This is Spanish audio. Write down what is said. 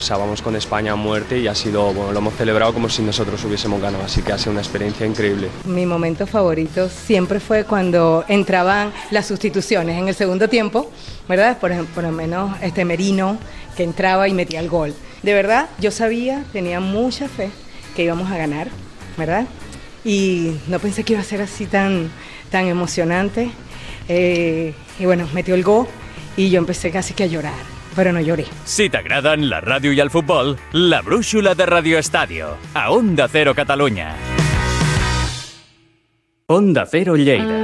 O sea, vamos con España a muerte y ha sido, bueno, lo hemos celebrado como si nosotros hubiésemos ganado, así que ha sido una experiencia increíble. Mi momento favorito siempre fue cuando entraban las sustituciones en el segundo tiempo, ¿verdad? Por lo menos Merino, que entraba y metía el gol. De verdad, yo sabía, tenía mucha fe que íbamos a ganar, ¿verdad? Y no pensé que iba a ser así tan emocionante. Y bueno, metió el gol y yo empecé casi que a llorar, però no lloré. Si t'agraden la ràdio i el futbol, la brúixola de Radio Estadio, a Onda Cero Catalunya. Onda Cero Lleida.